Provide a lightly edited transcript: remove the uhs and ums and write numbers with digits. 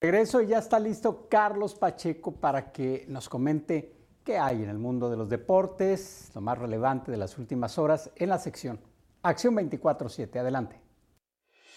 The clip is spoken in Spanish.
Regreso y ya está listo Carlos Pacheco para que nos comente qué hay en el mundo de los deportes, lo más relevante de las últimas horas en la sección Acción 24/7. Adelante.